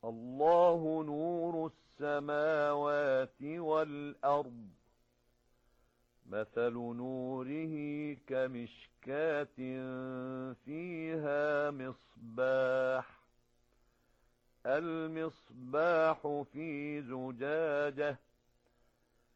الله نور السماوات والأرض مثل نوره كمشكاة فيها المصباح في زجاجة